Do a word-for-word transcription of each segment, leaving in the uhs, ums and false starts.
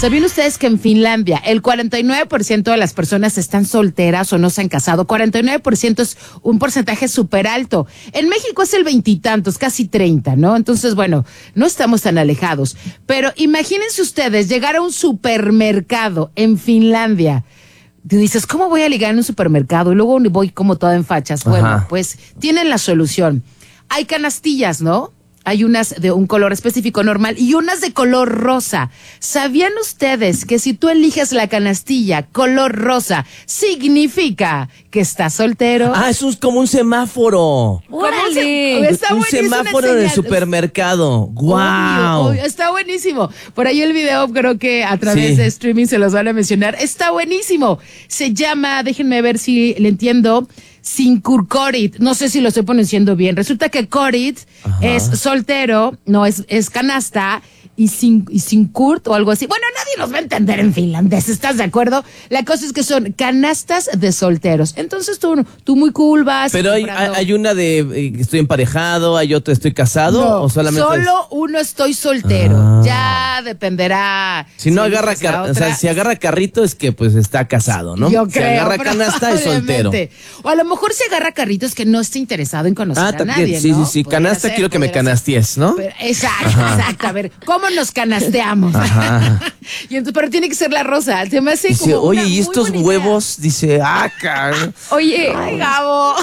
¿Sabían ustedes que en Finlandia el cuarenta y nueve por ciento de las personas están solteras o no se han casado? cuarenta y nueve por ciento es un porcentaje súper alto. En México es el veintitantos, casi treinta, ¿no? Entonces, bueno, no estamos tan alejados. Pero imagínense ustedes llegar a un supermercado en Finlandia. Tú dices, ¿cómo voy a ligar en un supermercado? Y luego voy como toda en fachas. Bueno, Ajá. pues tienen la solución. Hay canastillas, ¿no? Hay unas de un color específico normal y unas de color rosa. ¿Sabían ustedes que si tú eliges la canastilla color rosa, significa que estás soltero? Ah, eso es como un semáforo. ¡Órale! Está un buenísimo, semáforo una en el señal. supermercado. ¡Wow! Obvio, obvio, está buenísimo. Por ahí el video creo que a través Sí. de streaming se los van a mencionar. Está buenísimo. Se llama, déjenme ver si le entiendo, Sinkurkorit. No sé si lo estoy pronunciando bien. Resulta que Korit Ajá. es soltero, no es, es canasta. Y sin, y sin Kurt o algo así. Bueno, nadie nos va a entender en finlandés, ¿estás de acuerdo? La cosa es que son canastas de solteros. Entonces tú, tú muy cool vas. Pero hay, comprando- hay una de eh, estoy emparejado, hay otra estoy casado No, o solamente solo uno estoy soltero. Ah. Ya dependerá. si no agarra eliges la car- o otra. sea, si agarra carrito es que pues está casado, ¿no? Yo si creo, agarra canasta es soltero. probablemente. O a lo mejor si agarra carritos que no esté interesado en conocer Ah, a también, nadie, sí, ¿no? sí, sí, Pudiera canasta ser, quiero que me pudiera ser. canasties, ¿no? Pero- exacto, exacto. A ver, ¿cómo nos canasteamos? Ajá. Y entonces, pero tiene que ser la rosa. Se me hace Dice, como oye, una y muy estos buena idea. huevos, dice, ah, cabrón. Oye, Ay, Gabo.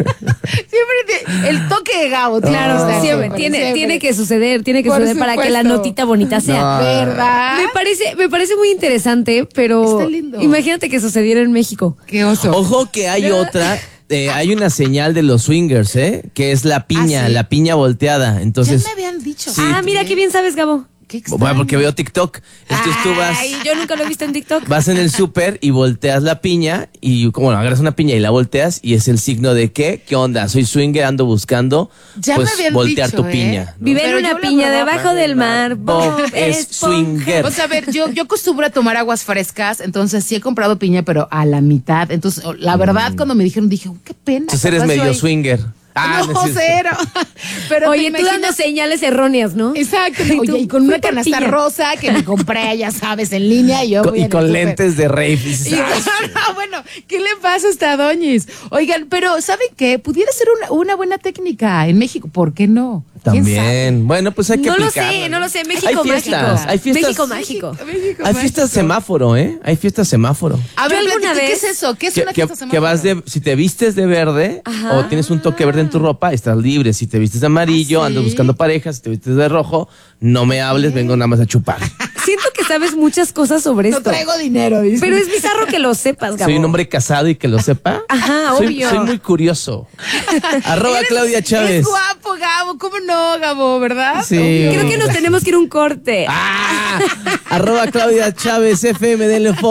Siempre te- el toque de Gabo. tiene claro, que estar siempre, siempre, tiene, siempre. tiene que suceder, tiene que Por suceder para que la supuesto. notita bonita sea. No. ¿Verdad? Me parece, me parece muy interesante, pero Está lindo. imagínate que sucediera en México. Qué oso. Ojo que hay otra, eh, hay una señal de los swingers, ¿eh? Que es la piña, ¿Ah, sí? la piña volteada. Entonces, ya me habían dicho. Sí. Ah, mira qué bien sabes, Gabo. Qué extraño. bueno, porque veo TikTok. Entonces tú vas, Ay, yo nunca lo he visto en TikTok. vas en el súper y volteas la piña y, bueno, agarras una piña y la volteas y es el signo de que, ¿qué onda? Soy swinger, ando buscando, Ya me pues, habían voltear dicho, tu ¿eh? piña. ¿no? Vive Pero en yo una la piña verdad- debajo del mar. Bob es swinger. O sea, a ver, yo, yo acostumbro a tomar aguas frescas, entonces sí he comprado piña, pero a la mitad. Entonces, la verdad, cuando me dijeron, dije, oh, qué pena. Entonces eres capaz yo medio ahí- swinger. Ah, no, es cierto. cero. Pero Oye, te tú dando imaginas- señales erróneas, ¿no? Exacto. Y tú, Oye, y con fui una por canasta piña. rosa que me compré, ya sabes, en línea y yo Co- voy y en con el súper. lentes de rave. Dices, Y- "Ah, no, bueno, ¿qué le pasa a esta doñis? Oigan, pero ¿saben qué? Pudiera ser una, una buena técnica en México. ¿Por qué no? ¿Quién sabe? También. Bueno, pues hay que No lo aplicarla, sé, no lo sé. México hay mágico. fiestas, hay fiestas. México mágico. México Hay mágico. fiestas semáforo, ¿eh? Hay fiestas semáforo. A Yo ver, alguna platica, ¿qué vez- es eso? ¿Qué es Que, una que- fiesta que vas de, si te vistes de verde Ajá. o tienes un toque verde en tu ropa, estás libre. Si te vistes de amarillo, ¿Ah, sí? andas buscando parejas. Si te vistes de rojo, no me hables, vengo nada más a chupar. Siento que sabes muchas cosas sobre No esto. traigo dinero, dice. Pero es bizarro que lo sepas, Gabo. Soy un hombre casado y que lo sepa. Ajá, soy, obvio. soy muy curioso. Arroba Claudia Chávez. Es guapo, Gabo. ¿Cómo no, Gabo? ¿Verdad? Sí. Obvio. Creo que nos tenemos que ir a un corte. Ah, arroba Claudia Chávez F M, denle